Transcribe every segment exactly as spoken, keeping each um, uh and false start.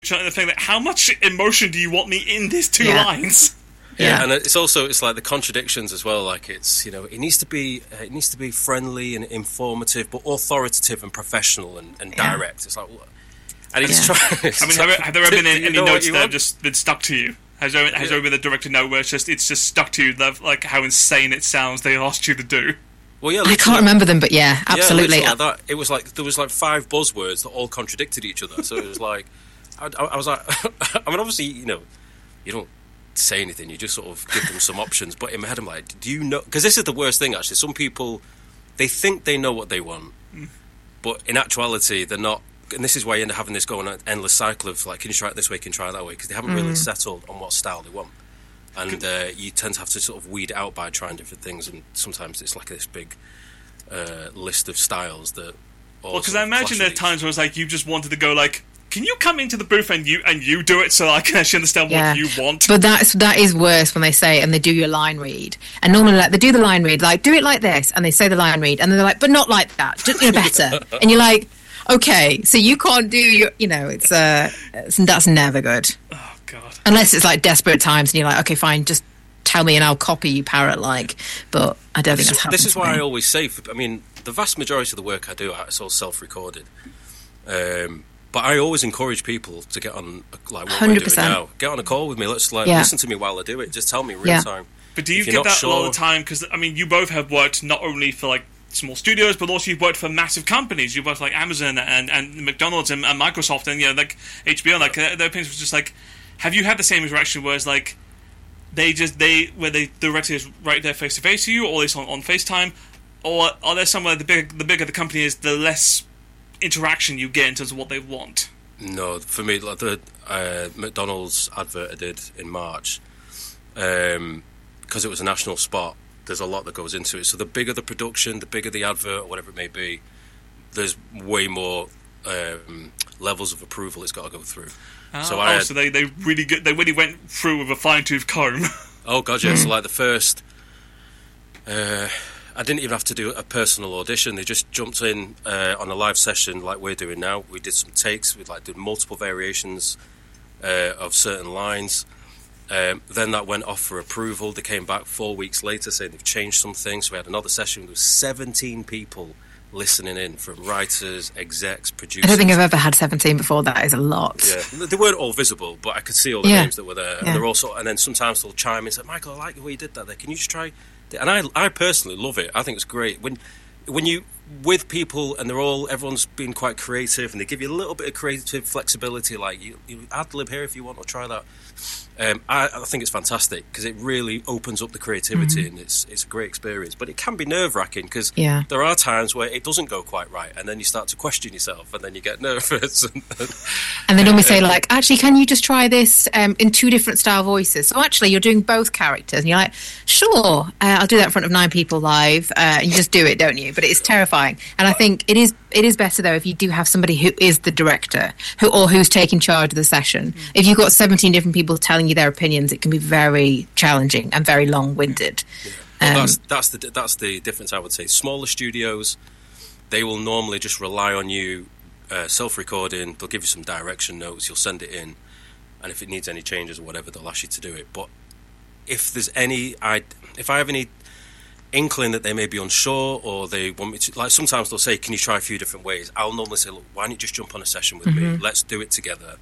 trying to think that how much emotion do you want me in these two yeah. lines? Yeah. Yeah, and it's also it's like the contradictions as well. Like it's you know it needs to be uh, it needs to be friendly and informative, but authoritative and professional and, and Yeah. direct. It's like, what? And he's Yeah. trying. I mean, have, have there ever been any, You any know what notes you that have want? just been stuck to you? Has there, has Yeah. there been a director note where it's just it's just stuck to you, that, like how insane it sounds they asked you to do? Well, yeah, I literally- can't remember them, but yeah, Yeah, absolutely. literally like that. It was like there was like five buzzwords that all contradicted each other. So it was like I, I, I was like, I mean, obviously, you know, you don't say anything. You just sort of give them some options. But in my head, I'm like, do you know? Because this is the worst thing. Actually, some people they think they know what they want, Mm. but in actuality, they're not. And this is why you end up having this going on endless cycle of like, can you try it this way? Can you try it that way? Because they haven't really settled on what style they want. And uh, you tend to have to sort of weed it out by trying different things, and sometimes it's like this big uh, list of styles that. all Well, because sort I of imagine clash there are with each- times where it's like you just wanted to go like, can you come into the booth and you and you do it so I can actually understand Yeah. what you want? But that's that is worse when they say it and they do your line read. And normally, like they do the line read, like do it like this, and they say the line read, and they're like, but not like that, just you know, better. And you're like, okay, so you can't do your, you know, it's uh, it's, that's never good Oh God. unless it's like desperate times, and you're like, okay, fine, just tell me and I'll copy you, parrot like. But I don't think that's happened. This is to why me. I always say, I mean, the vast majority of the work I do, it's all self-recorded. Um, but I always encourage people to get on, like what we're one hundred doing percent. now. Get on a call with me. Let's like Yeah. listen to me while I do it. Just tell me real Yeah. time. But do you If you're get not that a lot of sure- the time? Because I mean, you both have worked not only for like small studios, but also you've worked for massive companies. You've worked for, like Amazon and, and McDonald's and, and Microsoft and you know like H B O. Like their opinions was just like, have you had the same interaction where it's like they just they where they the director is right there face to face to you, or it's on, on FaceTime, or are there somewhere the big the bigger the company is, the less interaction you get in terms of what they want? No, for me, like the uh, McDonald's advert I did in March, um, because it was a national spot. There's a lot that goes into it. So the bigger the production, the bigger the advert, or whatever it may be, there's way more um, levels of approval it's got to go through. Oh, So oh, I had- so they, they really get, they really went through with a fine tooth comb. Oh god, yeah. So like the first, uh, I didn't even have to do a personal audition. They just jumped in uh, on a live session like we're doing now. We did some takes. We like did multiple variations uh, of certain lines. Um, then that went off for approval. They came back four weeks later saying they've changed some things. So we had another session with seventeen people listening in, from writers, execs, I producers. don't think I've ever had seventeen before. That is a lot. Yeah, they weren't all visible, but I could see all the Yeah. names that were there. And Yeah. they're also, and then sometimes they'll chime in and say, "Michael, I like the way you did that. There, can you just try?" And I, I personally love it. I think it's great when, when you with people and they're all, everyone's been quite creative, and they give you a little bit of creative flexibility, like you, you ad lib here if you want, or try that. Um, I, I think it's fantastic because it really opens up the creativity, and it's it's a great experience. But it can be nerve wracking because Yeah. there are times where it doesn't go quite right, and then you start to question yourself, and then you get nervous. And, and, And they normally say, like, actually, can you just try this um, in two different style voices? So actually, you're doing both characters. And you're like, sure, uh, I'll do that in front of nine people live. Uh, and you just do it, don't you? But it's terrifying. And I think it is it is better, though, if you do have somebody who is the director who or who's taking charge of the session. Mm. If you've got seventeen different people telling you their opinions, it can be very challenging and very long-winded. Yeah. Well, Um, that's that's the that's the difference, I would say. Smaller studios, they will normally just rely on you uh, self-recording. They'll give you some direction notes. You'll send it in, and if it needs any changes or whatever, they'll ask you to do it. But if there's any, I if I have any inkling that they may be unsure or they want me to, like sometimes they'll say, "Can you try a few different ways?" I'll normally say, "Look, why don't you just jump on a session with Mm-hmm. me? Let's do it together."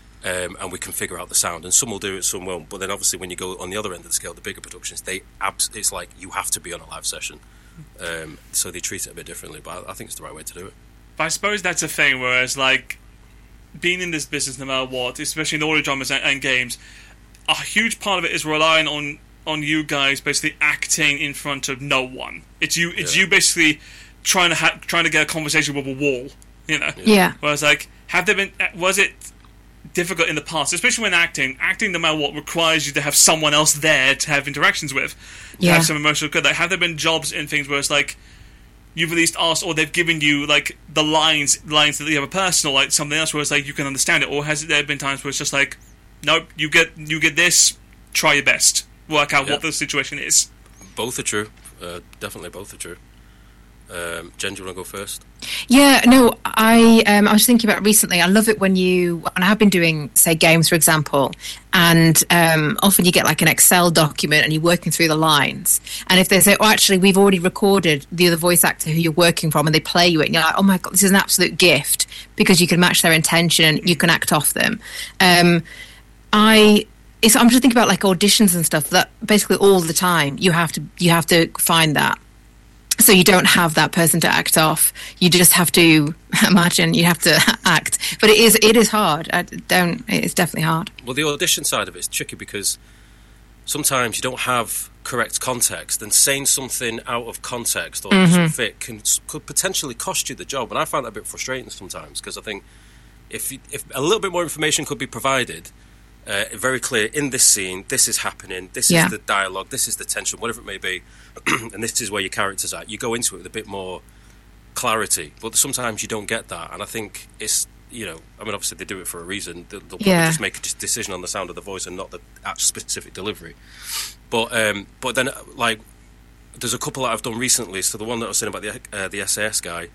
Um, and we can figure out the sound, and some will do it, some won't. But then, obviously, when you go on the other end of the scale, the bigger productions, they abs- it's like you have to be on a live session, um, so they treat it a bit differently. But I, I think it's the right way to do it. But I suppose that's a thing, whereas, like, being in this business no matter what, especially in audio dramas and, and games, a huge part of it is relying on, on you guys basically acting in front of no one. It's you It's Yeah. you basically trying to ha- trying to get a conversation with a wall, you know? Yeah. Whereas, like, have there been... Was it difficult in the past, especially when acting? Acting, no matter what, requires you to have someone else there to have interactions with, to Yeah. have some emotional good. Like, have there been jobs in things where it's like you've at least asked, or they've given you like the lines, lines that you have a personal, like something else where it's like you can understand it, or has there been times where it's just like, nope, you get you get this, try your best, work out Yeah. what the situation is. Both are true. Uh, definitely, both are true. Um, Jen, do you want to go first? Yeah, no, I um, I was thinking about recently. I love it when you, when I have been doing, say, games, for example, and um, often you get like an Excel document and you're working through the lines. And if they say, oh, actually, we've already recorded the other voice actor who you're working from, and they play you it, and you're like, oh my God, this is an absolute gift because you can match their intention and you can act off them. Um, I... It's, I'm just thinking about like auditions and stuff that basically all the time you have to you have to find that, so you don't have that person to act off. You just have to imagine, you have to act. But it is it is hard. I don't. It's definitely hard. Well, the audition side of it is tricky because sometimes you don't have correct context, and saying something out of context or Mm-hmm. doesn't fit can could potentially cost you the job. And I find that a bit frustrating sometimes because I think if you, if a little bit more information could be provided. Uh, very clear, in this scene, this is happening, this Yeah. is the dialogue, this is the tension, whatever it may be, and this is where your character's at. You go into it with a bit more clarity, but sometimes you don't get that, and I think it's, you know, I mean, obviously they do it for a reason. They'll, they'll probably Yeah. just make a decision on the sound of the voice and not the actual specific delivery. But um, but then, uh, like, there's a couple that I've done recently, so the one that I was saying about the, uh, the S A S guy,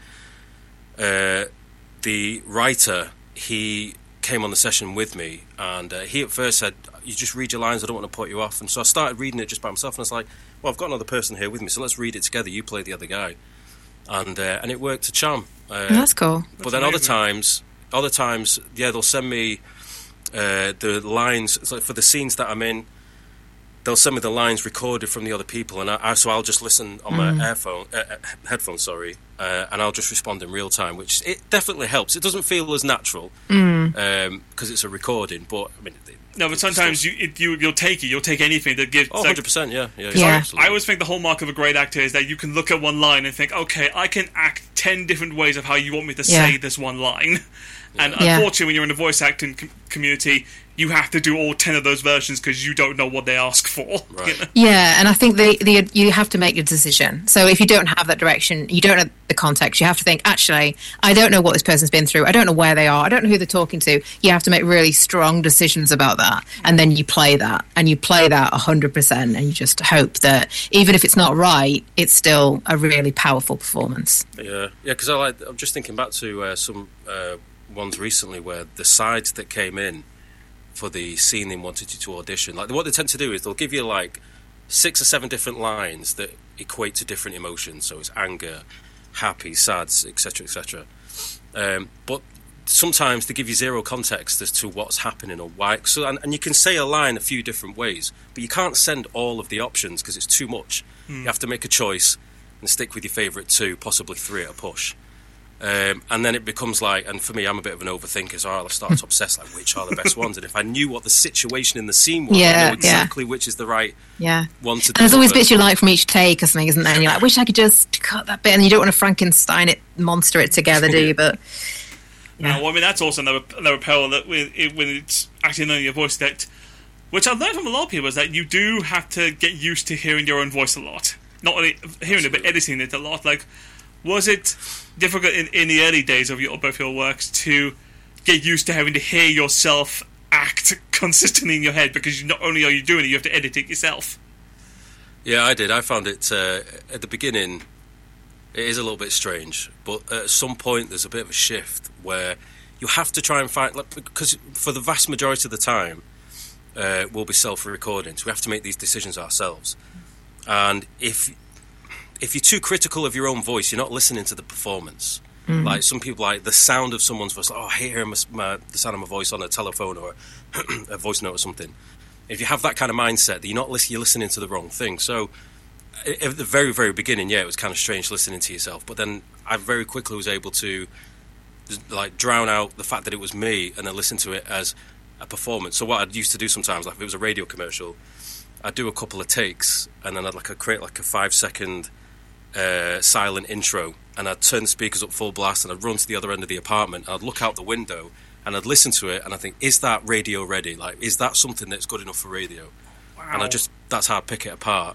uh, the writer, he... came on the session with me, and uh, he at first said, you just read your lines, I don't want to put you off. And so I started reading it just by myself, and I was like, well, I've got another person here with me, so let's read it together. You play the other guy. And uh, and it worked to charm. Uh, Oh, that's cool. but then other times, other times, yeah, they'll send me uh, the lines, it's like for the scenes that I'm in, they'll send me the lines recorded from the other people, and I, I, so I'll just listen on my earphone, uh, uh, headphones, sorry, uh, and I'll just respond in real time, which it definitely helps. It doesn't feel as natural because um, it's a recording, but I mean, it, No, but sometimes you, it, you you'll take it. You'll take anything that gives. oh, like, one hundred percent, yeah, yeah. Yeah. absolutely. I always think the hallmark of a great actor is that you can look at one line and think, okay, I can act ten different ways of how you want me to Yeah. say this one line. And Yeah. unfortunately, when you're in the voice acting com- community, you have to do all ten of those versions because you don't know what they ask for. Right. You know? Yeah, and I think the, the you have to make your decision. So if you don't have that direction, you don't know the context, you have to think, actually, I don't know what this person's been through. I don't know where they are. I don't know who they're talking to. You have to make really strong decisions about that. And then you play that. And you play that one hundred percent. And you just hope that even if it's not right, it's still a really powerful performance. Yeah, yeah. Because I like. I'm just thinking back to uh, some uh, ones recently where the sides that came in for the scene they wanted you to audition, like what they tend to do is they'll give you like six or seven different lines that equate to different emotions. So it's anger, happy, sad, et cetera, et cetera. Um, but sometimes they give you zero context as to what's happening or why. So, and, and you can say a line a few different ways, but you can't send all of the options because it's too much. Mm. You have to make a choice and stick with your favourite two, possibly three at a push. Um, and then it becomes like, and for me, I'm a bit of an overthinker, so I start to obsess, like, which are the best ones? And if I knew what the situation in the scene was, Yeah, I know exactly yeah. which is the right yeah. one to do. And there's always bits you like from each take or something, isn't there? And you're like, I wish I could just cut that bit. And you don't want to Frankenstein it, monster it together, do you? But yeah. Uh, well, I mean, that's also another, another peril that when, it, when it's actually knowing your voice that, which I've learned from a lot of people, is that you do have to get used to hearing your own voice a lot. Not only hearing it, but editing it a lot. Like, was it difficult in, in the early days of your, both your works to get used to having to hear yourself act consistently in your head, because you, not only are you doing it, you have to edit it yourself? Yeah, I did. I found it uh, at the beginning. It is a little bit strange, but at some point there's a bit of a shift where you have to try and find, like, because for the vast majority of the time uh, we'll be self-recording, so we have to make these decisions ourselves. And if if you're too critical of your own voice, you're not listening to the performance. Mm. Like some people, like the sound of someone's voice, like, oh, I hear my, my, the sound of my voice on a telephone or a voice note or something. If you have that kind of mindset, that you're not listening, you're listening to the wrong thing. So at the very, very beginning, yeah, it was kind of strange listening to yourself. But then I very quickly was able to like drown out the fact that it was me and then listen to it as a performance. So what I'd used to do sometimes, like if it was a radio commercial, I'd do a couple of takes and then I'd like a, create like a five second uh, silent intro, and I'd turn the speakers up full blast and I'd run to the other end of the apartment and I'd look out the window and I'd listen to it and I think, is that radio ready? Like, is that something that's good enough for radio? Wow. And I just, that's how I pick it apart.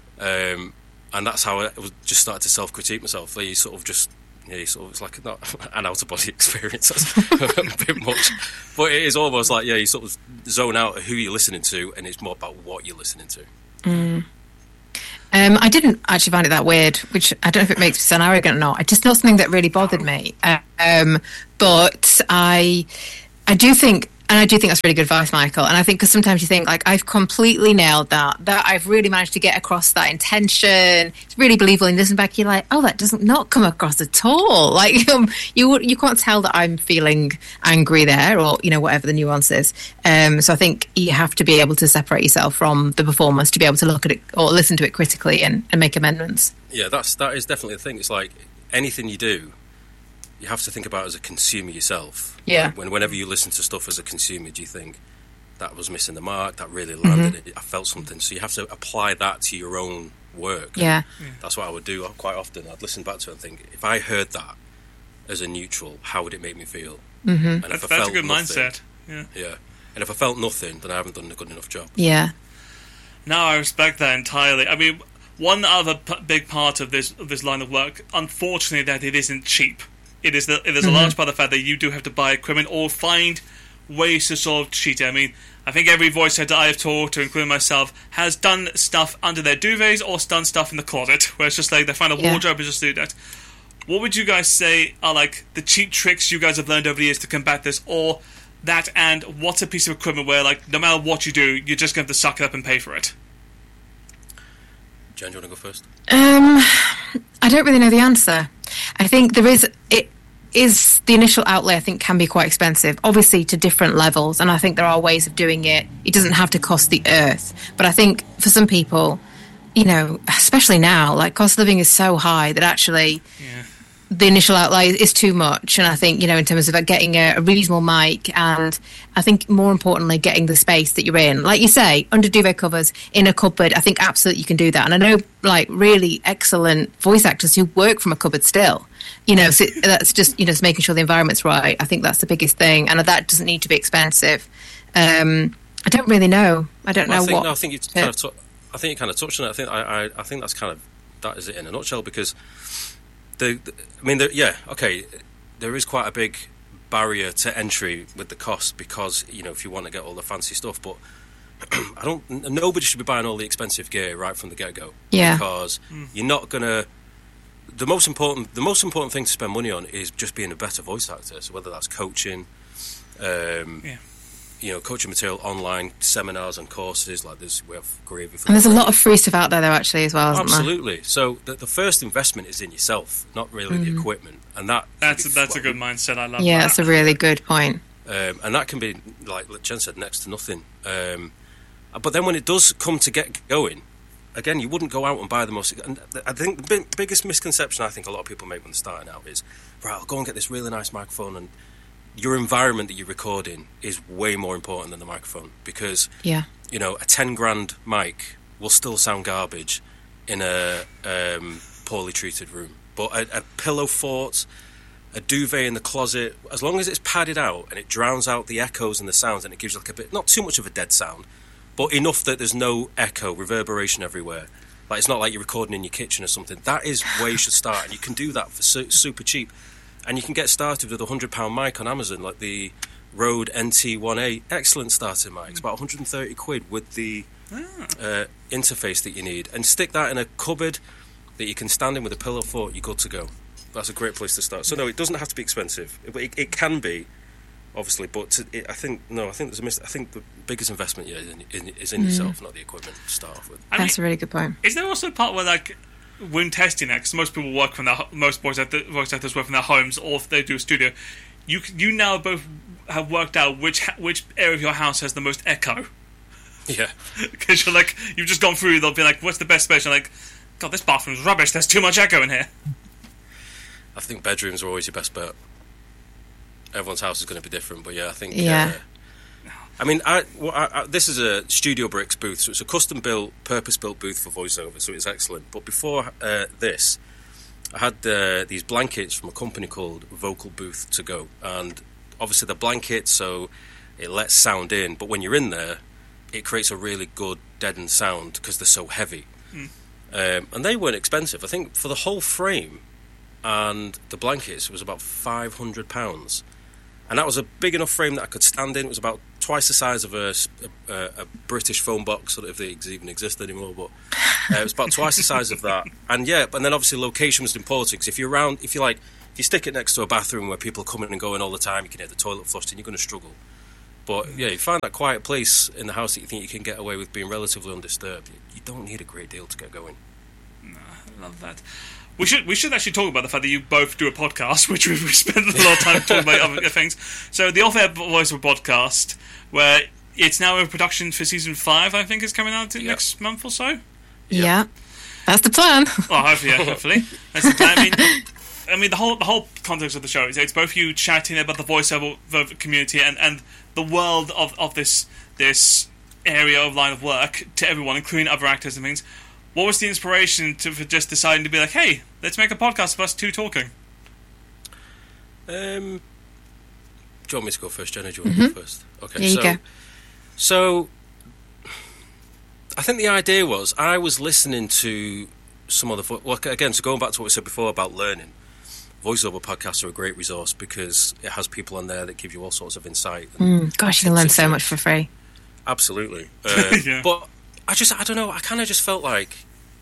Um, and that's how I was just started to self-critique myself. Like, you sort of just, yeah, you sort of, it's like not an out-of-body experience. That's a bit much. But it is almost like, yeah, you sort of zone out who you're listening to and it's more about what you're listening to. Mm. Um, I didn't actually find it that weird, which I don't know if it makes me sound arrogant or not. It's just not something that really bothered me. Um, but I, I do think, and I do think that's really good advice, Michael. And I think because sometimes you think, like, I've completely nailed that, that I've really managed to get across that intention. It's really believable. And listen back, you're like, oh, that doesn't not come across at all. Like, um, you you can't tell that I'm feeling angry there, or, you know, whatever the nuance is. Um, so I think you have to be able to separate yourself from the performance to be able to look at it or listen to it critically and, and make amendments. Yeah, that's that is definitely the thing. It's like anything you do, you have to think about it as a consumer yourself. Yeah. When whenever you listen to stuff as a consumer, do you think that was missing the mark? That really landed Mm-hmm. it. I felt something. So you have to apply that to your own work. Yeah. And that's what I would do quite often. I'd listen back to it and think, if I heard that as a neutral, how would it make me feel? Mm-hmm. And That's, if I that's felt a good nothing, mindset. Yeah. Yeah. And if I felt nothing, then I haven't done a good enough job. Yeah. No, I respect that entirely. I mean, one other p- big part of this of this line of work, unfortunately, that it isn't cheap. It is the, it is a Mm-hmm. large part of the fact that you do have to buy equipment or find ways to sort of cheat it. I mean, I think every voice actor I have talked to, including myself, has done stuff under their duvets or done stuff in the closet, where it's just like they find a Yeah. wardrobe and just do that. What would you guys say are like the cheap tricks you guys have learned over the years to combat this, or that, and what's a piece of equipment where, like, no matter what you do, you're just going to have to suck it up and pay for it? Jen, do you want to go first? Um, I don't really know the answer. I think there is it is the initial outlay. I think can be quite expensive, obviously to different levels, and I think there are ways of doing it. It doesn't have to cost the earth, but I think for some people, you know, especially now, like cost of living is so high that actually Yeah. the initial outlay is too much. And I think, you know, in terms of like, getting a, a reasonable mic, and I think more importantly, getting the space that you're in. Like you say, under duvet covers, in a cupboard, I think absolutely you can do that. And I know like really excellent voice actors who work from a cupboard still. You know, so that's just, you know, just making sure the environment's right. I think that's the biggest thing. And that doesn't need to be expensive. Um, I don't really know. I don't Well, know I think, what. no, I think you kind of. T- I think you kind of touched on it. I think I, I, I think that's kind of that is it in a nutshell. Because the, the I mean, the, yeah, okay, there is quite a big barrier to entry with the cost, because you know if you want to get all the fancy stuff, but I don't. Nobody should be buying all the expensive gear right from the get go. Yeah. Because you're not gonna. The most important, the most important thing to spend money on is just being a better voice actor. So whether that's coaching, um, Yeah. you know, coaching material, online seminars and courses like this. We have Gravy. And there's a lot of free stuff out there, though, actually, as well, isn't there? Absolutely. So the, the first investment is in yourself, not really the equipment, and that That's can be that's a fl- good mindset. I love Yeah, that. that's a really good point. um, and that can be like Jen said, next to nothing. Um, but then when it does come to get going, again, you wouldn't go out and buy the most. And I think the big, biggest misconception I think a lot of people make when they're starting out is, right, I'll go and get this really nice microphone, and your environment that you're recording is way more important than the microphone, because Yeah. you know a ten grand mic will still sound garbage in a um, poorly treated room, but a, a pillow fort, a duvet in the closet, as long as it's padded out and it drowns out the echoes and the sounds, and it gives you like a bit, not too much of a dead sound, but enough that there's no echo, reverberation everywhere. Like it's not like you're recording in your kitchen or something. That is where you should start, and you can do that for su- super cheap. And you can get started with a hundred pound mic on Amazon, like the Rode N T one A, excellent starting mic. It's about one hundred and thirty quid with the uh, interface that you need, and stick that in a cupboard that you can stand in with a pillow fort. You're good to go. That's a great place to start. So no, it doesn't have to be expensive. It, it, it can be, obviously, but to, it, I think no, I think there's a mis- I think the biggest investment yeah, is in, in, is in yourself, not the equipment to start off with. I mean, That's a really good point. is there also a part where, like, when testing it, because most people work from their, most voice, actor, voice actors work from their homes, or if they do a studio, you you now both have worked out which ha- which area of your house has the most echo. Yeah, Because you're like, you've just gone through, they'll be like, what's the best space? You're like, God, this bathroom's rubbish, there's too much echo in here. I think bedrooms are always your best bet. Everyone's house is going to be different, but yeah, I think. Yeah. Uh, I mean, I, well, I, I, this is a Studio Bricks booth, so it's a custom-built, purpose-built booth for voiceover, so it's excellent. But before uh, this, I had uh, these blankets from a company called Vocal Booth to go, and obviously the blankets, so it lets sound in, but when you're in there, it creates a really good deadened sound because they're so heavy. Mm. Um, and they weren't expensive. I think for the whole frame and the blankets, it was about five hundred pounds. And that was a big enough frame that I could stand in. It was about twice the size of a, a, a British phone box, sort of, if they even exist anymore. But uh, it was about twice the size of that. And yeah, and then obviously location was important, because if you're around, if you like, if you stick it next to a bathroom where people are coming and going all the time, you can hear the toilet flushing, you're going to struggle. But yeah, you find that quiet place in the house that you think you can get away with being relatively undisturbed. You, you don't need a great deal to get going. No, I love that. We should we should actually talk about the fact that you both do a podcast, which we've spent a lot of time talking about other things. So the Off-Air Voiceover podcast, where it's now in production for season five, I think is coming out yep. next month or so. Yep. Yeah, that's the plan. Oh, hopefully, yeah, hopefully. That's the plan. I mean, I mean, the whole the whole context of the show is it's both you chatting about the voiceover community and, and the world of, of this this area of line of work to everyone, including other actors and things. What was the inspiration to, for just deciding to be like, hey, let's make a podcast of us two talking? Um, do you want me to go first, Jenna? Do you want mm-hmm. to go first? Okay, There you so, go. so I think the idea was I was listening to some other... Vo- well, again, so going back to what we said before about learning, voiceover podcasts are a great resource because it has people on there that give you all sorts of insight. Mm, gosh, you can learn so much for free. Absolutely. Uh, yeah. But I just, I don't know, I kind of just felt like...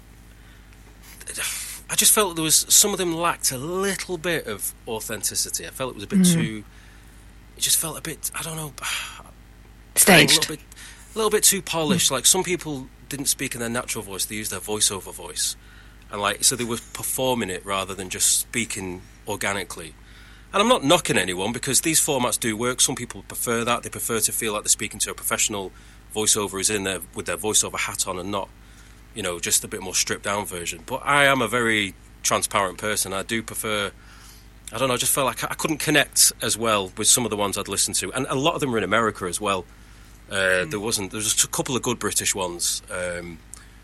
I just felt there was... Some of them lacked a little bit of authenticity. I felt it was a bit mm. too... It just felt a bit, I don't know... Staged. A little bit, a little bit too polished. Mm. Like, some people didn't speak in their natural voice, they used their voiceover voice. And, like, so they were performing it rather than just speaking organically. And I'm not knocking anyone, because these formats do work. Some people prefer that. They prefer to feel like they're speaking to a professional voiceover is in there with their voiceover hat on and not, you know, just a bit more stripped down version. But I am a very transparent person. I do prefer, I don't know, I just felt like I couldn't connect as well with some of the ones I'd listened to. And a lot of them were in America as well. Uh, mm. There wasn't, there was just a couple of good British ones. Um,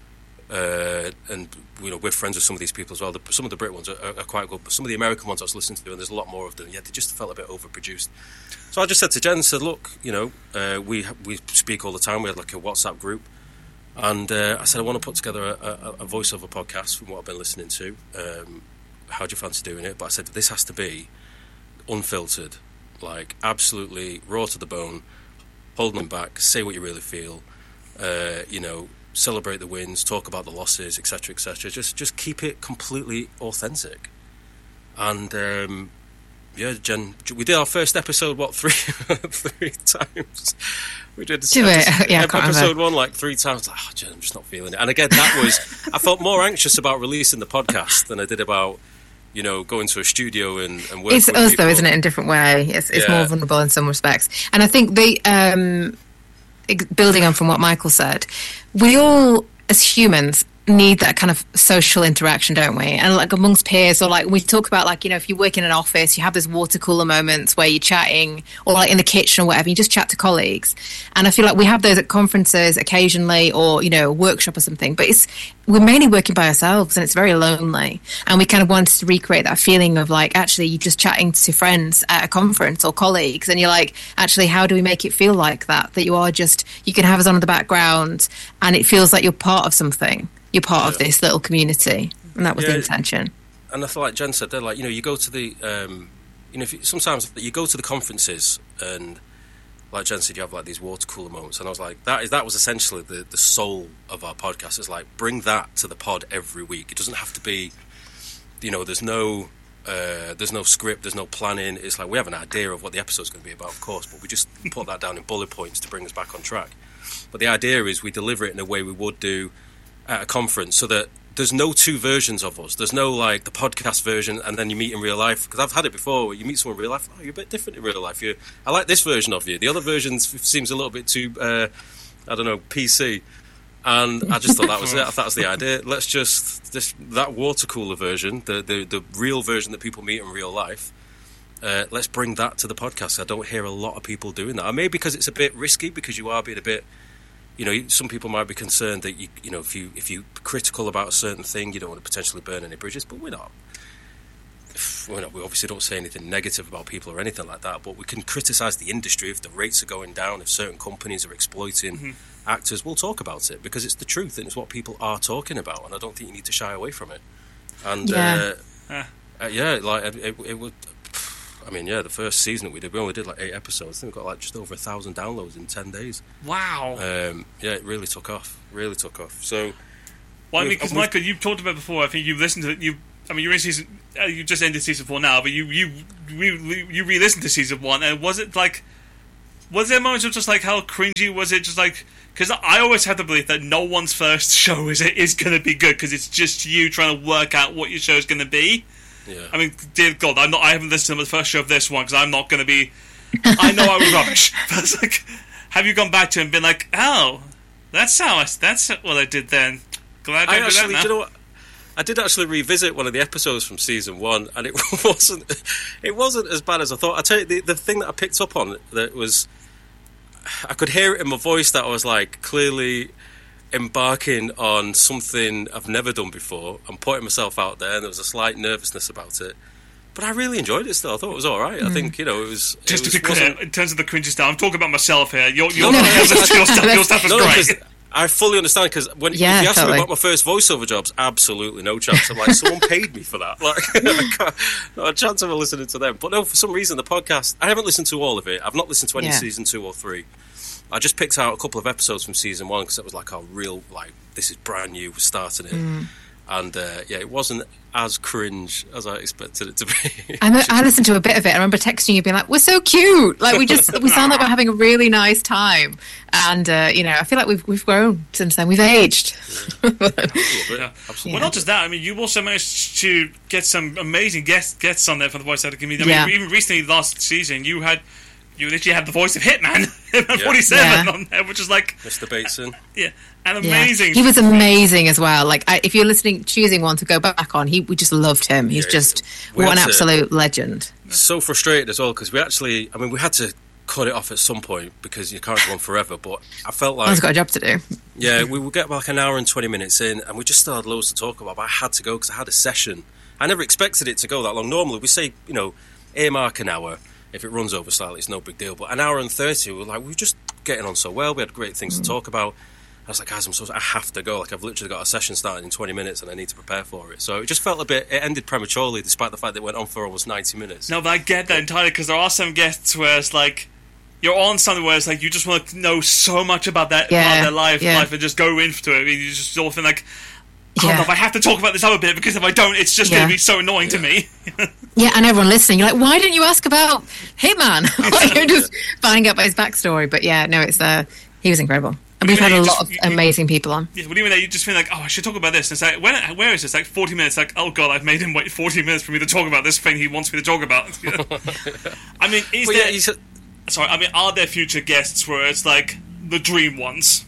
uh, and, you know, we're friends with some of these people as well. The, some of the Brit ones are, are, are quite good, but some of the American ones I was listening to, and there's a lot more of them, yeah, they just felt a bit overproduced. So I just said to Jen, said, look, you know, uh, we we speak all the time. We had like a WhatsApp group, and uh, I said I want to put together a, a, a voiceover podcast from what I've been listening to. Um, how do you fancy doing it? But I said this has to be unfiltered, like absolutely raw to the bone, holding them back, say what you really feel, uh, you know, celebrate the wins, talk about the losses, et cetera, et cetera. Just just keep it completely authentic. And um, yeah, Jen, we did our first episode, what, three three times? We did Do episode, it. Yeah, episode one like three times. Like, oh, Jen, I'm just not feeling it. And again, that was, I felt more anxious about releasing the podcast than I did about, you know, going to a studio and, and working It's with us, people. though, isn't it, in a different way? It's, it's Yeah. more vulnerable in some respects. And I think the, um, ex- building on from what Michael said, we all, as humans, need that kind of social interaction, don't we? And like amongst peers, or like we talk about, like, you know, if you work in an office, you have those water cooler moments where you're chatting, or like in the kitchen or whatever, you just chat to colleagues. And I feel like we have those at conferences occasionally, or, you know, a workshop or something, but it's, we're mainly working by ourselves and it's very lonely. And we kind of wanted to recreate that feeling of like, actually, you're just chatting to friends at a conference or colleagues, and you're like, actually, how do we make it feel like that? That you are just, you can have us on in the background and it feels like you're part of something. You're part Yeah. of this little community, and that was Yeah. the intention. And I thought, like Jen said, they're like, you know, you go to the, um, you know, if you, sometimes you go to the conferences, and like Jen said, you have like these water cooler moments, and I was like, that is that was essentially the, the soul of our podcast. It's like, bring that to the pod every week. It doesn't have to be, you know, there's no, uh, there's no script, there's no planning. It's like we have an idea of what the episode's going to be about, of course, but we just put that down in bullet points to bring us back on track. But the idea is we deliver it in a way we would do at a conference, so that there's no two versions of us. There's no like the podcast version and then you meet in real life, because I've had it before where you meet someone in real life, oh, you're a bit different in real life, you I like this version of you, the other version seems a little bit too uh, I don't know, P C. And I just thought that was it. I thought that was the idea. Let's just this that water cooler version, the, the, the real version that people meet in real life, uh, let's bring that to the podcast. I don't hear a lot of people doing that. And maybe because it's a bit risky, because you are being a bit, you know, some people might be concerned that you, you know, if you if you're critical about a certain thing, you don't want to potentially burn any bridges. But we're not. We're not. We obviously don't say anything negative about people or anything like that. But we can criticise the industry if the rates are going down, if certain companies are exploiting mm-hmm. actors. We'll talk about it because it's the truth and it's what people are talking about. And I don't think you need to shy away from it. And yeah, uh, uh, yeah, like it, it would. I mean, yeah, the first season that we did, we only did like eight episodes. I think we got like just over a thousand downloads in ten days. Wow. Um, yeah, it really took off. Really took off. So, well, I mean, because Michael, you've talked about before. I think you listened to you. I mean, you're in season. Uh, you just ended season four now, but you you re, you re-listened to season one, and was it like? Was there moments of just like how cringy was it? Just like because I always have the belief that no one's first show is is going to be good because it's just you trying to work out what your show is going to be. Yeah. I mean, dear God, I'm not. I haven't listened to the first show of this one because I'm not going to be. I know I was rubbish, but it's like, have you gone back to it and been like, oh, that's how I, that's what I did then. Glad I, I did actually, that now. do you know what? I did actually revisit one of the episodes from season one, and it wasn't. It wasn't as bad as I thought. I tell you, the the thing that I picked up on that was, I could hear it in my voice that I was like clearly embarking on something I've never done before and putting myself out there, and there was a slight nervousness about it. But I really enjoyed it still. I thought it was all right. Mm. I think, you know, it was... Just it to was, be clear, in terms of the cringy stuff, I'm talking about myself here. Your, your, no, no, your, stuff, your, stuff, your stuff is no, great. I fully understand, because when yeah, if you asked totally. me about my first voiceover jobs, absolutely no chance. I'm like, someone paid me for that. Like, not a chance of listening to them. But no, for some reason, the podcast... I haven't listened to all of it. I've not listened to any yeah. season two or three. I just picked out a couple of episodes from season one because it was like a real, like, this is brand new, we're starting it. Mm. And, uh, yeah, it wasn't as cringe as I expected it to be. I, know, I listened to a bit of it. I remember texting you being like, we're so cute. Like, we just, we sound like we're having a really nice time. And, uh, you know, I feel like we've we've grown since then. We've aged. Yeah. yeah. Absolutely. Well, not just that. I mean, you also managed to get some amazing guests guests on there for the voice actor community. I yeah. mean, even recently, last season, you had... You literally had the voice of Hitman, Hitman forty-seven yeah. on there, which is like... Mister Bateson. Yeah, and amazing. Yeah. He was amazing as well. Like, I, if you're listening, choosing one to go back on, he we just loved him. He's yeah, just what an absolute to, legend. So frustrated as well, because we actually... I mean, we had to cut it off at some point, because you can't go on forever, but I felt like... I've got a job to do. Yeah, we would get like an hour and twenty minutes in, and we just still had loads to talk about, but I had to go, because I had a session. I never expected it to go that long. Normally, we say, you know, earmark an hour. If it runs over slightly, it's no big deal. But an hour and thirty, we were like, we were just getting on so well. We had great things mm. to talk about. I was like, guys, I'm so I have to go. Like, I've literally got a session starting in twenty minutes, and I need to prepare for it. So it just felt a bit. It ended prematurely, despite the fact that it went on for almost ninety minutes. No, but I get that entirely, because there are some guests where it's like you're on something where it's like you just want to know so much about that yeah, about their life, yeah. life, and just go into it. I mean, you just sort of think like. Oh, yeah. no, if I have to talk about this other bit, because if I don't, it's just yeah. going to be so annoying yeah. to me. Yeah, and everyone listening, you're like, why didn't you ask about Hitman? Like, you're just finding out about his backstory. But yeah, no, it's uh, he was incredible. And we've had a lot of you, amazing people on. Yeah, what do you mean? You just feel like, oh, I should talk about this. And it's like, when, where is this? Like forty minutes. Like, oh god, I've made him wait forty minutes for me to talk about this thing he wants me to talk about. I mean, is well, there? Yeah, sorry, I mean, are there future guests where it's like the dream ones?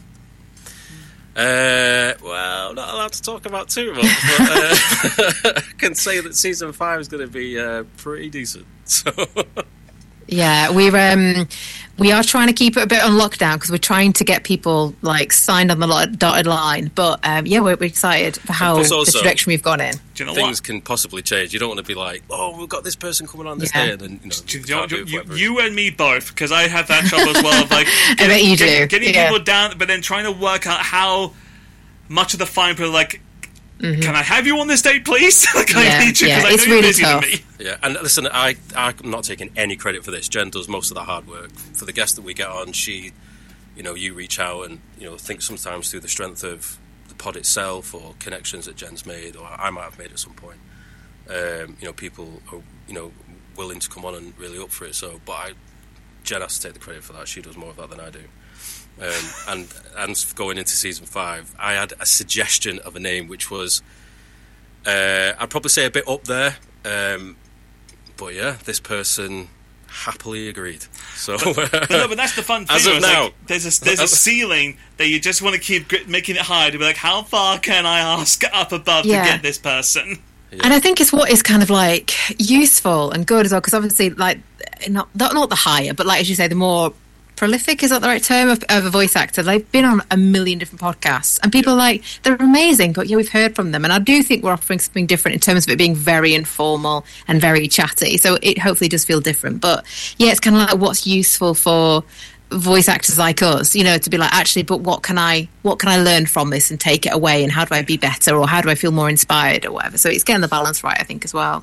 Uh, well, not allowed to talk about too much, but uh, I can say that season five is going to be uh, pretty decent. So. Yeah, we're um, we are trying to keep it a bit on lockdown because we're trying to get people like signed on the dotted line. But um, yeah, we're, we're excited for how also, the direction we've gone in. Do you know things what? can possibly change. You don't want to be like, oh, we've got this person coming on this yeah. day, and then you know, do you, know, do you, you and me both, because I have that trouble as well. Of like, getting, I bet you do. Getting, getting yeah. people down, but then trying to work out how much of the fine people are like. Mm-hmm. Can I have you on this date, please? Like, yeah, I need you yeah, because I it's know really you're busy tough. than me. Yeah, and listen, I, I'm not taking any credit for this. Jen does most of the hard work. For the guests that we get on, she, you know, you reach out and, you know, think sometimes through the strength of the pod itself or connections that Jen's made or I might have made at some point. Um, you know, people are, you know, willing to come on and really up for it. So, but I, Jen has to take the credit for that. She does more of that than I do. Um, and and going into season five, I had a suggestion of a name which was, uh, I'd probably say a bit up there, um, but yeah, this person happily agreed. So, but, but, no, but that's the fun thing. As of now, like, there's a there's a ceiling that you just want to keep making it higher to be like, how far can I ask up above yeah. to get this person? Yeah. And I think it's what is kind of like useful and good as well, because obviously, like, not not the higher, but like as you say, the more prolific, is that the right term, of, of a voice actor. They've been on a million different podcasts and people yeah. are like, they're amazing, but yeah, we've heard from them. And I do think we're offering something different in terms of it being very informal and very chatty, so it hopefully does feel different. But yeah, it's kind of like what's useful for voice actors like us, you know, to be like, actually, but what can I what can I learn from this and take it away, and how do I be better, or how do I feel more inspired or whatever. So it's getting the balance right, I think, as well. Yeah.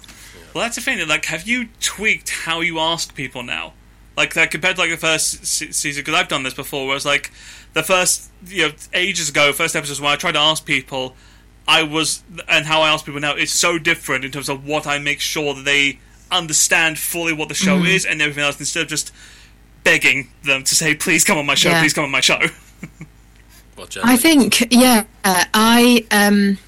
Well, that's the thing. Like, have you tweaked how you ask people now? Like, like compared to like the first se- season, because I've done this before, where it's like the first, you know, ages ago, first episodes when I tried to ask people, I was, and how I ask people now is so different in terms of what I make sure that they understand fully what the show mm. is and everything else, instead of just begging them to say, please come on my show, yeah. please come on my show. Well, I think, yeah, uh, I um,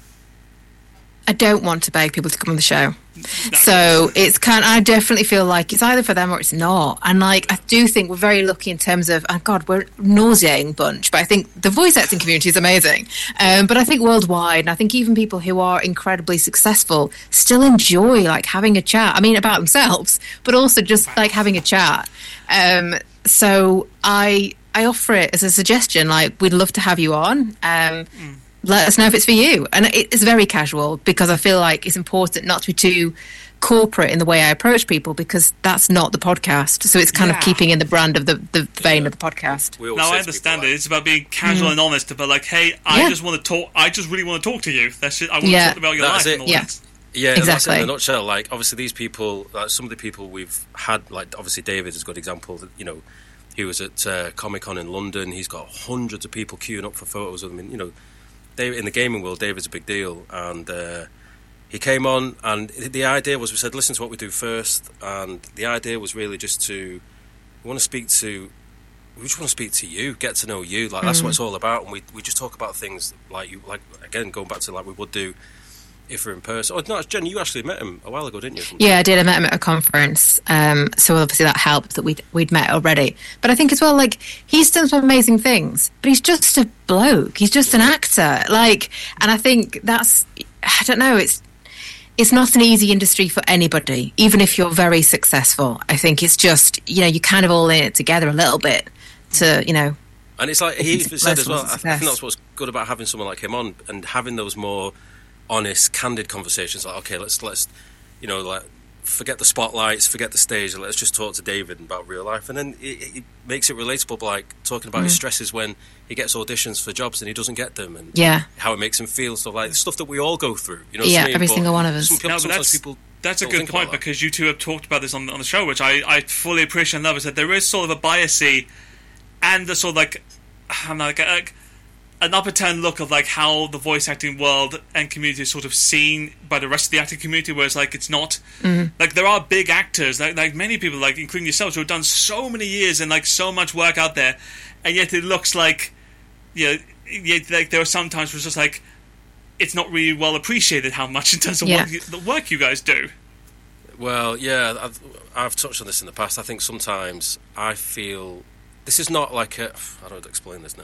I don't want to beg people to come on the show. No. So it's kind of, I definitely feel like it's either for them or it's not. And like, I do think we're very lucky in terms of, oh God, we're a nauseating bunch, but I think the voice acting community is amazing. Um, but I think worldwide, and I think even people who are incredibly successful still enjoy like having a chat. I mean, about themselves, but also just like having a chat. Um, so I, I offer it as a suggestion, like, we'd love to have you on. Um, mm. Let us know if it's for you. And it's very casual, because I feel like it's important not to be too corporate in the way I approach people, because that's not the podcast. So it's kind yeah. of keeping in the brand of the, the vein yeah. of the podcast. No, I understand it. Like, it's about being casual mm. and honest, but like, hey, I yeah. just want to talk. I just really want to talk to you. That's it. I want yeah. to talk about your that's life. It. And all yeah. that. Yeah, exactly. That's it in a nutshell. Like, obviously, these people, like, some of the people we've had, like, obviously, David is a good example. That, you know, he was at uh, Comic Con in London. He's got hundreds of people queuing up for photos of him. And, you know, David, in the gaming world, David's a big deal. And uh, he came on, and the idea was, we said, listen to what we do first. And the idea was really just to, we want to speak to, we just want to speak to you, get to know you. Like, that's mm. what it's all about. And we we just talk about things like you, like, again, going back to like we would do if we're in person. Oh, no, Jen, you actually met him a while ago, didn't you? Yeah, I did. I met him at a conference. Um, so obviously that helped that we'd, we'd met already. But I think as well, like, he's done some amazing things, but he's just a bloke. He's just an actor. Like, and I think that's, I don't know, it's, it's not an easy industry for anybody, even if you're very successful. I think it's just, you know, you're kind of all in it together a little bit to, you know. And it's like he said as well, I think that's what's good about having someone like him on, and having those more honest, candid conversations. Like, okay, let's let's you know, like, forget the spotlights, forget the stage, let's just talk to David about real life. And then it, it makes it relatable, like talking about mm. his stresses when he gets auditions for jobs and he doesn't get them, and yeah. how it makes him feel, stuff like stuff that we all go through. You know, yeah, what I mean? every But single one of us. Some people, no, sometimes that's, people that's a good point, because you two have talked about this on, on the show, which I, I fully appreciate and love, is that there is sort of a biasy and a sort of like, I'm not, like, like an upper-turn look of like how the voice acting world and community is sort of seen by the rest of the acting community, whereas like it's not. Mm-hmm. Like, there are big actors, like, like many people, like including yourselves, who have done so many years and like so much work out there, and yet it looks like, you know, yet, like there are some times where it's just like it's not really well appreciated how much in terms of yeah. what you, the work you guys do. Well, yeah, I've, I've touched on this in the past. I think sometimes I feel this is not like a, I don't know how to explain this now.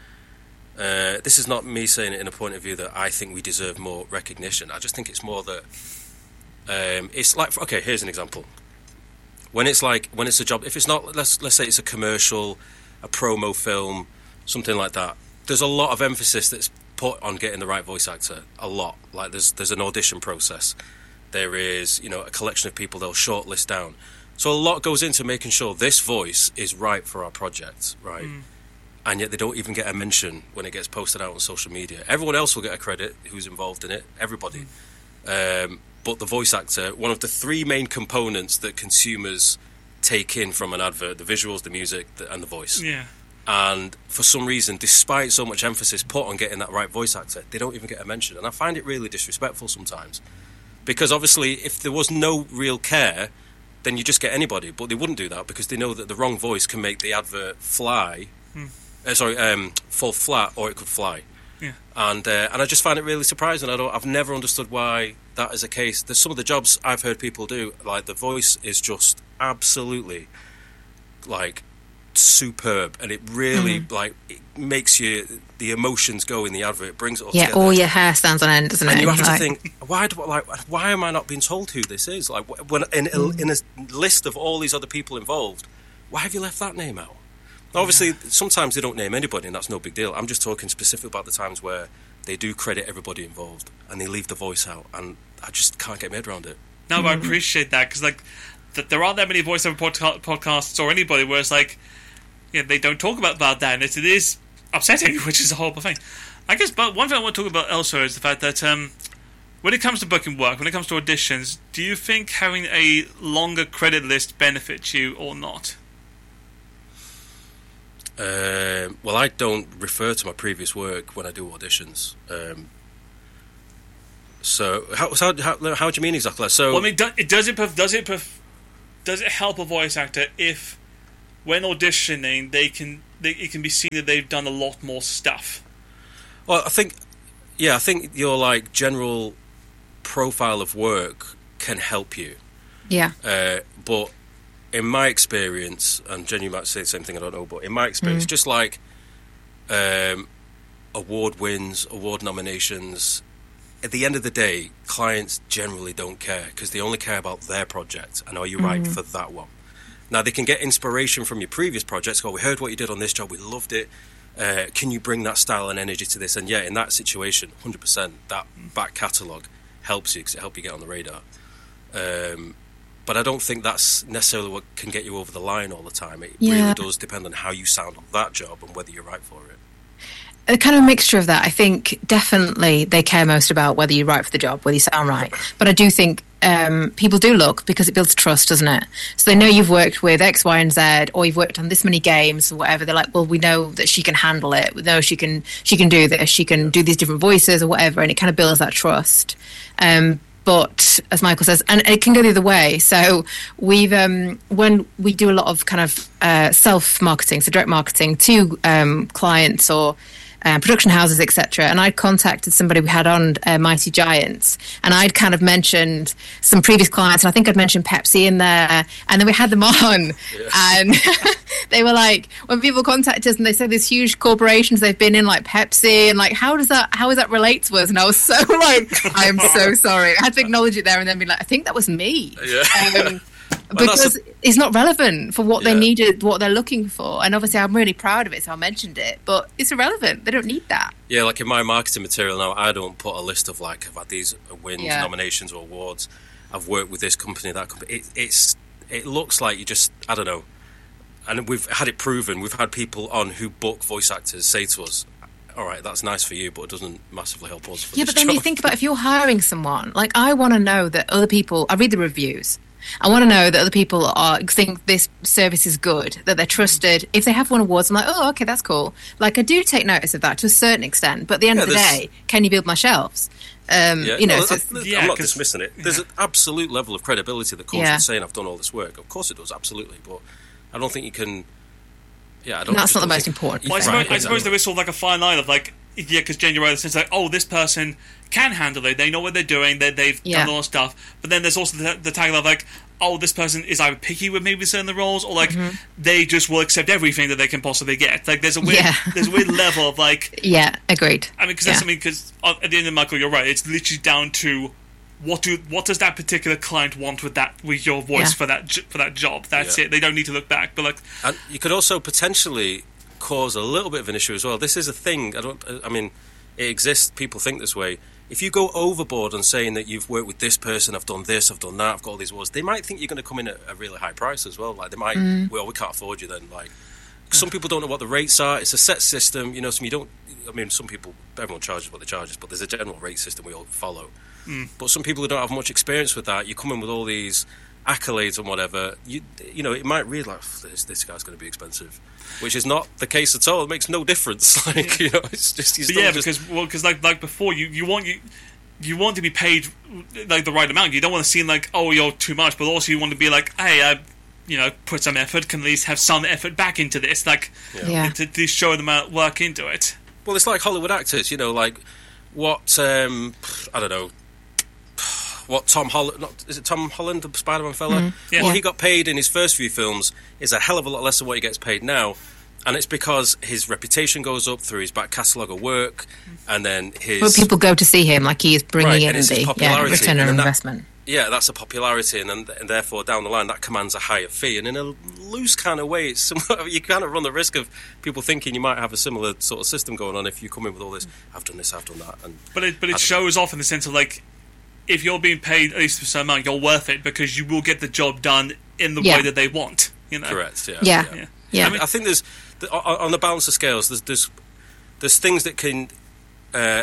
Uh, this is not me saying it in a point of view that I think we deserve more recognition. I just think it's more that um, it's like, okay, here's an example. When it's like, when it's a job, if it's not, let's let's say it's a commercial, a promo film, something like that, there's a lot of emphasis that's put on getting the right voice actor. A lot. Like, there's there's an audition process. There is, you know, a collection of people they'll shortlist down. So a lot goes into making sure this voice is right for our project, right? Mm. And yet they don't even get a mention when it gets posted out on social media. Everyone else will get a credit who's involved in it, everybody. Mm. Um, but the voice actor, one of the three main components that consumers take in from an advert, the visuals, the music, the, and the voice. Yeah. And for some reason, despite so much emphasis put on getting that right voice actor, they don't even get a mention. And I find it really disrespectful sometimes. Because obviously, if there was no real care, then you just get anybody. But they wouldn't do that, because they know that the wrong voice can make the advert fly. Mm. Uh, sorry, um, fall flat, or it could fly. Yeah. And uh, and I just find it really surprising. I don't, I've never understood why that is the case. There's some of the jobs I've heard people do, like the voice is just absolutely like superb, and it really mm. like it makes you, the emotions go in the advert. It brings it all yeah, together. all your hair stands on end, doesn't and it? And you have like... to think, why do like why am I not being told who this is? Like, when in, mm. in a list of all these other people involved, why have you left that name out? Obviously, yeah. sometimes they don't name anybody, and that's no big deal. I'm just talking specifically about the times where they do credit everybody involved, and they leave the voice out, and I just can't get my head around it. No, but I appreciate that, because like, th- there aren't that many voiceover podca- podcasts or anybody where it's like, you know, they don't talk about, about that, and it, it is upsetting, which is a horrible thing. I guess, but one thing I want to talk about also is the fact that um, when it comes to booking work, when it comes to auditions, do you think having a longer credit list benefits you or not? Uh, well, I don't refer to my previous work when I do auditions. Um, so, how, so how, how do you mean exactly? So, well, I mean, do, it, does it does it does it help a voice actor if, when auditioning, they can they, it can be seen that they've done a lot more stuff? Well, I think, yeah, I think your like general profile of work can help you. Yeah. Uh, but in my experience, and Jen, you might say the same thing, I don't know, but in my experience, mm. just like um, award wins, award nominations, at the end of the day, clients generally don't care because they only care about their project and are you mm. right for that one. Now, they can get inspiration from your previous projects. Go, we heard what you did on this job, we loved it. Uh, can you bring that style and energy to this? And yeah, in that situation, one hundred percent, that back catalogue helps you because it helps you get on the radar. Um, but I don't think that's necessarily what can get you over the line all the time. It yeah. really does depend on how you sound on that job and whether you're right for it. A kind of mixture of that. I think definitely they care most about whether you're right for the job, whether you sound right. But I do think um, people do look because it builds trust, doesn't it? So they know you've worked with X, Y, and Z, or you've worked on this many games or whatever. They're like, well, we know that she can handle it. We know she can she can do this. She can do these different voices or whatever, and it kind of builds that trust. Um, but as Michael says, and it can go the other way. So we've um, when we do a lot of kind of uh, self marketing, so direct marketing to um, clients or Um, production houses, et cetera. And I'd contacted somebody we had on uh, Mighty Giants, and I'd kind of mentioned some previous clients, and I think I'd mentioned Pepsi in there, and then we had them on, yeah. and they were like, when people contact us and they say there's huge corporations they've been in, like Pepsi, and like, how does that, how does that relate to us? And I was so like, I am so sorry. I had to acknowledge it there and then be like, I think that was me. Yeah. Um, Well, because a, it's not relevant for what yeah. they needed, what they're looking for. And obviously I'm really proud of it, so I mentioned it. But it's irrelevant. They don't need that. Yeah, like in my marketing material now, I don't put a list of like, I've had these wins, yeah. nominations or awards. I've worked with this company, that company. It, it's, it looks like you just, I don't know. And we've had it proven. We've had people on who book voice actors say to us, all right, that's nice for you, but it doesn't massively help us for yeah, this but then job. you think about if you're hiring someone, like I want to know that other people, I read the reviews. I want to know that other people are think this service is good, that they're trusted. If they have won awards, I'm like, oh, okay, that's cool. Like, I do take notice of that to a certain extent. But at the end yeah, of the day, can you build my shelves? Um, yeah, you know, no, so I, yeah, I'm not dismissing it. There's yeah. an absolute level of credibility that comes yeah. with saying I've done all this work. Of course it does, absolutely. But I don't think you can... Yeah, I don't. And that's not the most think, important. Well, I suppose, right, I suppose there is sort of like a fine line of like, yeah, because Jen, you're right in the sense like, oh, this person can handle it. They know what they're doing. They, they've yeah. done all this stuff. But then there's also the, the tag of like, oh, this person is either picky with maybe certain roles, or like mm-hmm. they just will accept everything that they can possibly get. Like there's a weird, yeah. there's a weird level of like, yeah, agreed. I mean, because yeah. that's something. Because at the end of Michael, you're right. It's literally down to what do what does that particular client want with that with your voice yeah. for that for that job. That's yeah. it. They don't need to look back. But like, and you could also potentially cause a little bit of an issue as well. This is a thing. I don't. I mean, it exists. People think this way. If you go overboard on saying that you've worked with this person, I've done this, I've done that, I've got all these awards, they might think you're going to come in at a really high price as well. Like they might, mm. well, we can't afford you then. Like some people don't know what the rates are. It's a set system, you know. Some you don't. I mean, some people, everyone charges what they charges, but there's a general rate system we all follow. Mm. But some people who don't have much experience with that, you come in with all these accolades and whatever. You, you know, it might read like this. This guy's going to be expensive. Which is not the case at all. It makes no difference. Like you know, it's just he's yeah, just... because well, because like like before, you, you want you you want to be paid like the right amount. You don't want to seem like oh you're too much, but also you want to be like hey I you know put some effort, can at least have some effort back into this, like yeah. Yeah. to, to show them out work into it. Well, it's like Hollywood actors, you know, like what um, I don't know. What Tom Holland, not, is it Tom Holland, the Spider-Man fella? Mm. Yeah. What he got paid in his first few films is a hell of a lot less than what he gets paid now. And it's because his reputation goes up through his back catalogue of work, and then his... Well, people go to see him, like he is bringing right, in and it's his the popularity, yeah, return on and that, investment. Yeah, that's a popularity, and, then, and therefore down the line that commands a higher fee. And in a loose kind of way, it's somewhat, you kind of run the risk of people thinking you might have a similar sort of system going on if you come in with all this, I've done this, I've done that. And but it, but it shows off in the sense of like, if you're being paid at least for some amount, you're worth it because you will get the job done in the yeah. way that they want. You know, correct. Yeah, yeah, yeah. yeah. yeah. I, mean, I think there's on the balance of scales. There's there's, there's things that can uh,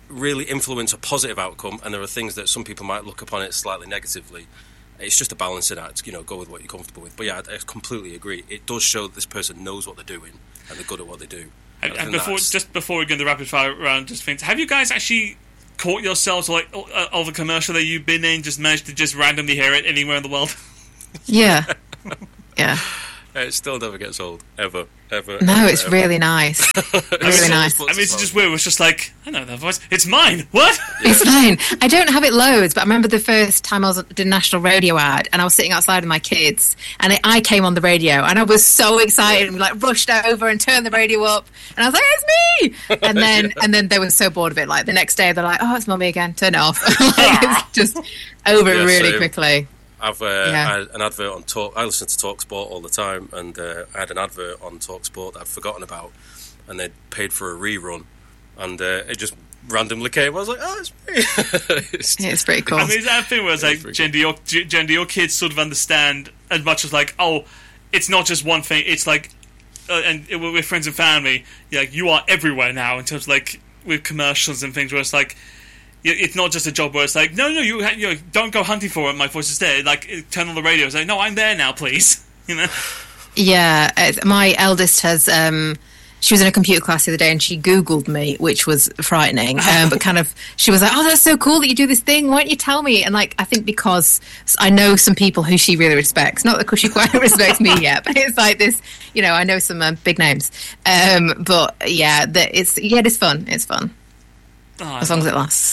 really influence a positive outcome, and there are things that some people might look upon it slightly negatively. It's just a balancing act, you know, go with what you're comfortable with. But yeah, I, I completely agree. It does show that this person knows what they're doing, and they're good at what they do. And, and before, just before we get into the rapid fire round, just things, have you guys actually caught yourselves, like, of a commercial that you've been in, just managed to just randomly hear it anywhere in the world? Yeah. Yeah. It still never gets old, ever, ever. No, ever, it's ever. really nice. Really nice. I mean, it's just weird. It's just like, I know that voice. It's mine. What? Yeah. It's fine. I don't have it loads, but I remember the first time I was did a national radio ad, and I was sitting outside with my kids, and it, I came on the radio, and I was so excited, and we like rushed over and turned the radio up, and I was like, "It's me!" And then, yeah. and then they were so bored of it. Like the next day, they're like, "Oh, it's Mummy again. Turn it off." Like, it's just over yeah, really same. quickly. I've uh, Yeah. I had an advert on Talk. I listen to TalkSport all the time, and uh, I had an advert on TalkSport that I'd forgotten about, and they'd paid for a rerun, and uh, it just randomly came. I was like, "Oh, it's me!" it's, Yeah, it's pretty cool. I mean, is that a thing where it's like, Jen, do your, Jen, do your kids sort of understand as much as like, oh, it's not just one thing. It's like, uh, and it, with friends and family, you're like, you are everywhere now in terms of like with commercials and things where it's like. It's not just a job where it's like, no, no, you, you know, don't go hunting for it. My voice is there. Like, turn on the radio. It's like, no, I'm there now, please. You know. Yeah, it's, my eldest has. Um, she was in a computer class the other day, and she Googled me, which was frightening. Um, but kind of, she was like, "Oh, that's so cool that you do this thing. Why don't you tell me?" And like, I think because I know some people who she really respects. Not that she quite respects me yet, but it's like this. You know, I know some um, big names. Um, but yeah, the, it's yeah, it's fun. It's fun Oh, as long as it lasts.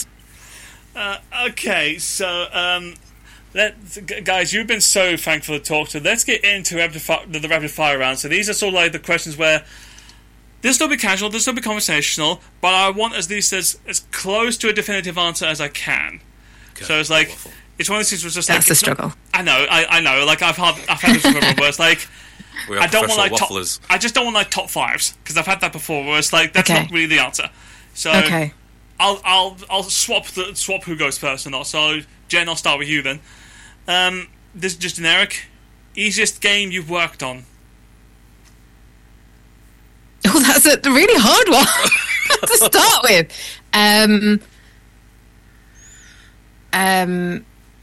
Uh, okay, so um, let g- guys, you've been so thankful to talk to. Let's get into rapid fi- the, the rapid fire round. So these are sort of like the questions where they'll still be casual, they'll still be conversational, but I want as least as as close to a definitive answer as I can. Okay. So it's like Waffle. It's one of those things where it's just That's like a struggle. Not, I know, I, I know. Like I've had I've had this before where it's like I don't want like wafflers. top. I just don't want like top fives because I've had that before where it's like that's okay. not really the answer. So. Okay. I'll I'll I'll swap the, swap who goes first or not. So Jen, I'll start with you then. Um, this is just generic. Easiest game you've worked on? Oh, that's a really hard one to start with. Um, um,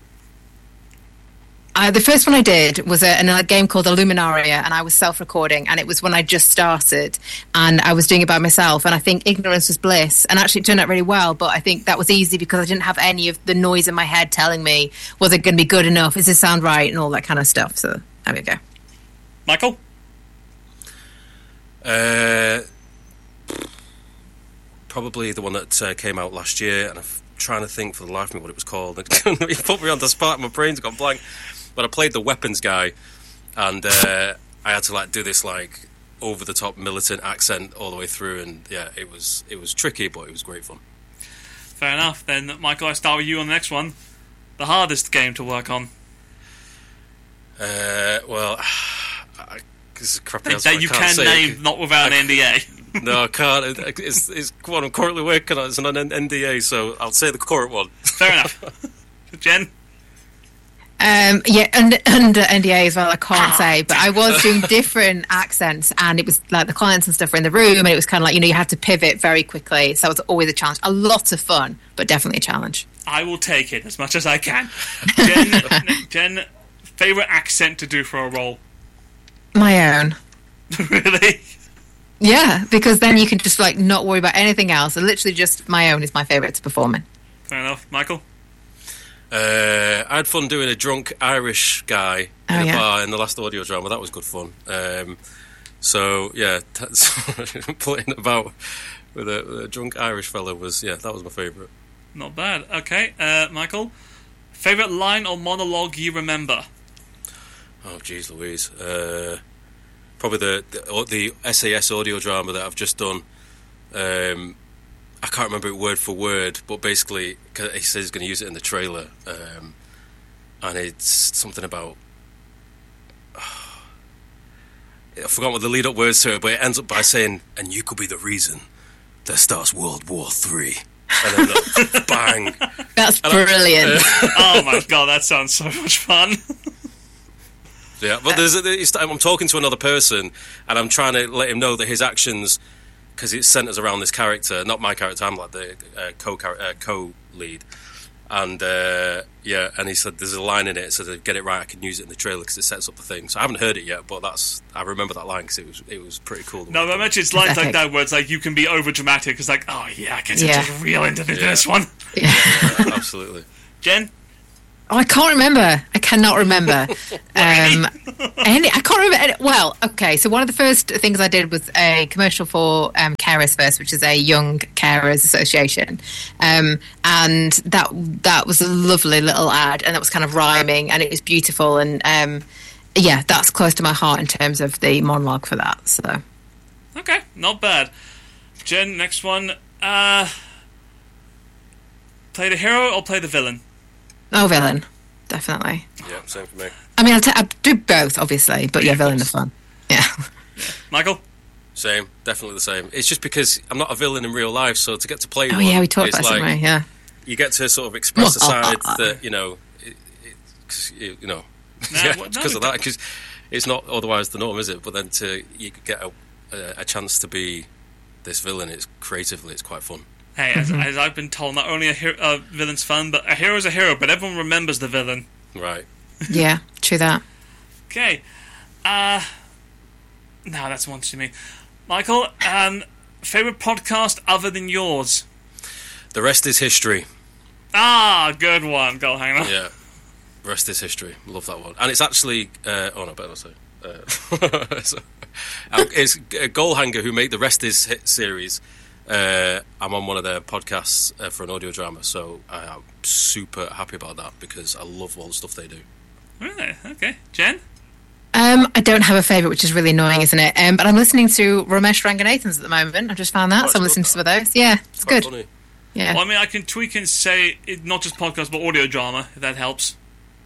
Uh, the first one I did was a, a game called Illuminaria, and I was self-recording, and it was when I just started, and I was doing it by myself, and I think ignorance was bliss, and actually it turned out really well, but I think that was easy because I didn't have any of the noise in my head telling me, was it going to be good enough, does this sound right, and all that kind of stuff, so there we go. Michael? Uh, probably the one that uh, came out last year, and I'm trying to think for the life of me what it was called. You put me on the spot, my brain's gone blank. But I played the weapons guy, and uh, I had to like do this like over the top militant accent all the way through, and yeah, it was it was tricky, but it was great fun. Fair enough. Then, Michael, I start with you on the next one. The hardest game to work on. Uh, well, I, it's a crappy that, that you can say. name, not without an N D A. No, I can't. It, it's it's what I'm currently working on. It's an N D A, so I'll say the current one. Fair enough. Jen. Um, yeah, under, under N D A as well, I can't say, but I was doing different accents, and it was like the clients and stuff were in the room, and it was kind of like, you know, you had to pivot very quickly, so it was always a challenge. A lot of fun, but definitely a challenge. I will take it as much as I can. Jen, Jen, favourite accent to do for a role? My own. Really? Yeah, because then you can just like not worry about anything else, and literally just my own is my favourite to perform in. Fair enough. Michael? Uh, I had fun doing a drunk Irish guy in oh, a yeah. bar in the last audio drama. That was good fun. Um, so yeah, that's playing about with a, with a drunk Irish fella was yeah, that was my favourite. Not bad. Okay, uh, Michael, favourite line or monologue you remember? Oh, jeez, Louise. Uh, probably the, the the S A S audio drama that I've just done. Um, I can't remember it word for word, but basically, cause he says he's going to use it in the trailer, um, and it's something about. Oh, I forgot what the lead-up words to it, but it ends up by saying, "And you could be the reason that starts World War Three." And then the bang. That's and brilliant. Uh, oh my god, that sounds so much fun. Yeah, but there's a, I'm talking to another person, and I'm trying to let him know that his actions because it centers around this character, not my character. I'm like the uh, co uh, co lead, and uh, yeah, and he said there's a line in it, so to get it right, I can use it in the trailer because it sets up the thing. So I haven't heard it yet, but that's I remember that line because it was it was pretty cool. No, I mentioned it's lines like that where it's like you can be over dramatic. It's like, oh yeah, I get Yeah. just real into Yeah. this one. Yeah. Yeah, absolutely. Jen, Oh, I can't remember. I cannot remember. um, any, I can't remember. Any, well, okay. So one of the first things I did was a commercial for um, Carers First, which is a young carers association, um, and that that was a lovely little ad, and that was kind of rhyming, and it was beautiful, and um, yeah, that's close to my heart in terms of the monologue for that. So okay, not bad. Jen, next one. Uh, play the hero or play the villain? oh, villain, definitely. Yeah, same for me. I mean, I'll, t- I'll do both, obviously, but yeah, villain is fun. Yeah. Michael? Same, definitely the same. It's just because I'm not a villain in real life, so to get to play Oh one, yeah, we talked it's about it, like didn't we? Yeah. you get to sort of express a side that you know, it, it, 'cause you, you know, Nah, yeah, well, no, because of we- that. Because it's not otherwise the norm, is it? But then to you get a, a, a chance to be this villain, it's creatively, it's quite fun. Hey, as, as I've been told, not only a hero, uh, villain's fun, but a hero's a hero, but everyone remembers the villain. Right. Yeah, true that. Okay. Uh, no, that's one to me. Michael, um, favourite podcast other than yours? The rest is history. Ah, good one, Goal Hanger. Yeah. The rest is history. Love that one. And it's actually, uh, oh no, better not say. Uh, so, um, it's a Goal Hanger who made the Rest Is Hit series. Uh, I'm on one of their podcasts uh, for an audio drama, so I am super happy about that because I love all the stuff they do. Really? Okay. Jen? Um, I don't have a favourite, which is really annoying, isn't it? Um, but I'm listening to Ramesh Ranganathan's at the moment. I've just found that, Oh, so I'm it's listening to some of those. Yeah, it's Quite good. funny. Yeah. Well, I mean, I can tweak and say it, not just podcast, but audio drama, if that helps.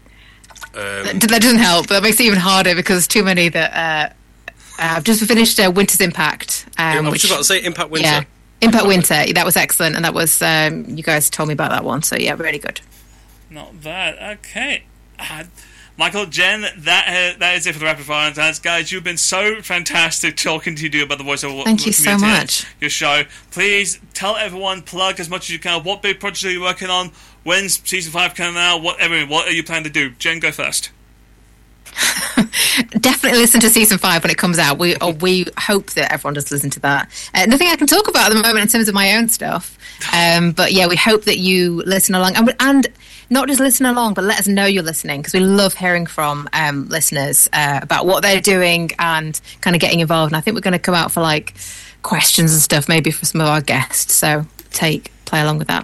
Um, That that doesn't help. That makes it even harder because there's too many that. Uh, uh, I've just finished uh, Winter's Impact. Um, I was which, just about to say Impact Winter. Yeah, Impact Winter. That was excellent, and that was um, you guys told me about that one. So yeah, really good. Not bad. Okay. Uh, Michael, Jen, that uh, that is it for the rapid fire answers. Guys, you've been so fantastic talking to you about the voiceover. Thank you so community and much. Your show. Please tell everyone, plug as much as you can. What big projects are you working on? When's season five coming out? Whatever. What are you planning to do? Jen, go first. Definitely listen to season five when it comes out. We or we hope that everyone does listen to that. Uh, nothing I can talk about at the moment in terms of my own stuff. Um, but yeah, we hope that you listen along and, and not just listen along, but let us know you're listening because we love hearing from um, listeners uh, about what they're doing and kind of getting involved. And I think we're going to come out for like questions and stuff, maybe for some of our guests. So take play along with that.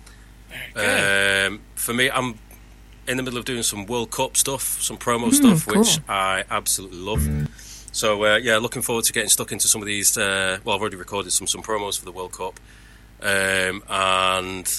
Good. Um, for me, I'm in the middle of doing some World Cup stuff, some promo Mm, stuff, cool. which I absolutely love. So uh, yeah, looking forward to getting stuck into some of these. Uh, well, I've already recorded some some promos for the World Cup, um, and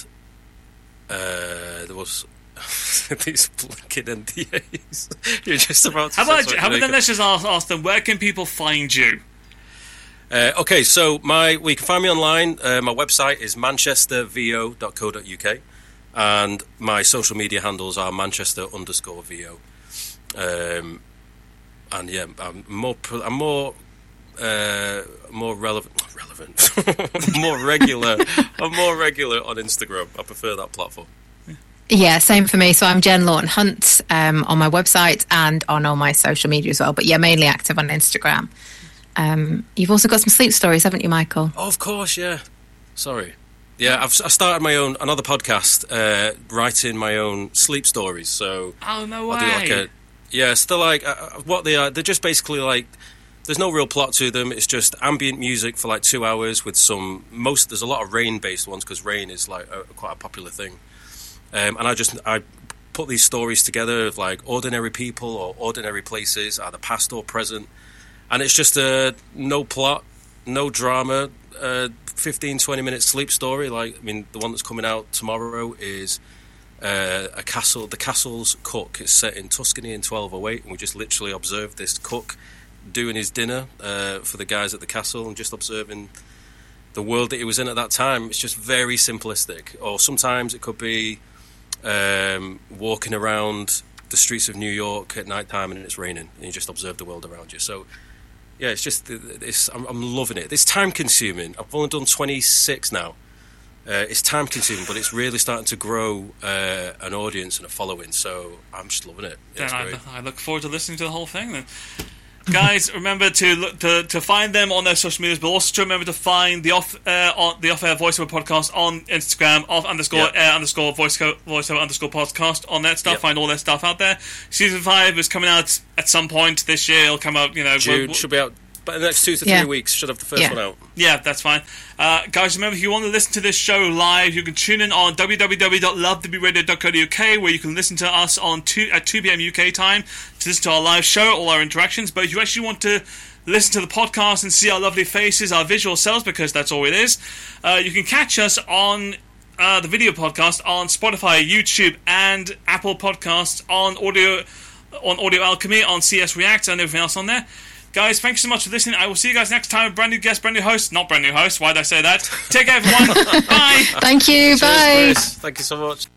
uh, there was these blinking N D As. You're just about to. How say about something, how about Nico. then let's just ask, ask them where can people find you? Uh, okay, so my well, you can find me online. Uh, my website is manchester v o dot co dot u k, and my social media handles are manchester underscore vo. Um, and yeah, I'm more pro- I'm more uh, more relevant relevant more regular. I'm more regular on Instagram. I prefer that platform. Yeah, same for me. So I'm Jen Lawton Hunt um, on my website and on all my social media as well. But yeah, mainly active on Instagram. Um, you've also got some sleep stories, haven't you, Michael? Oh, of course, yeah. Sorry. Yeah, I've I started my own another podcast, uh, writing my own sleep stories. So Oh no way! I'll do like a yeah, it's still like uh, what they are. They're just basically like there's no real plot to them. It's just ambient music for like two hours with some most. There's a lot of rain based ones because rain is like a, quite a popular thing. Um, and I just I put these stories together of like ordinary people or ordinary places, either past or present. And it's just a no plot, no drama, uh, fifteen, twenty minute sleep story. Like, I mean, the one that's coming out tomorrow is uh, a castle. The castle's cook is set in Tuscany in twelve oh eight, and we just literally observed this cook doing his dinner uh, for the guys at the castle and just observing the world that he was in at that time. It's just very simplistic. Or sometimes it could be um, walking around the streets of New York at night time and it's raining, and you just observe the world around you. So yeah, it's just it's. I'm, I'm loving it. It's time consuming. I've only done twenty-six now. Uh, it's time consuming, but it's really starting to grow uh, an audience and a following. So I'm just loving it. Yeah, then I, I look forward to listening to the whole thing. Then, guys, remember to look, to to find them on their social medias, but also to remember to find the off uh, on the off air voiceover podcast on Instagram, off underscore yep. air underscore voiceover voiceover underscore podcast on that stuff. Yep. Find all that stuff out there. Season five is coming out at some point this year. It'll come out, you know, June should be out. But in the next two to three yeah. weeks, should have the first yeah. one out. Yeah, that's fine. Uh, guys, remember, if you want to listen to this show live, you can tune in on w w w dot love to be radio dot co dot u k, where you can listen to us on two, at two p.m. U K time to listen to our live show, all our interactions. But if you actually want to listen to the podcast and see our lovely faces, our visual selves, because that's all it is, uh, you can catch us on uh, the video podcast on Spotify, YouTube, and Apple Podcasts, on Audio, on Audio Alchemy, on C S React, and everything else on there. Guys, thanks so much for listening. I will see you guys next time. Brand new guest, brand new host. Not brand new host. Why did I say that? Take care, everyone. Bye. Thank you. Cheers, bye. Chris. Thank you so much.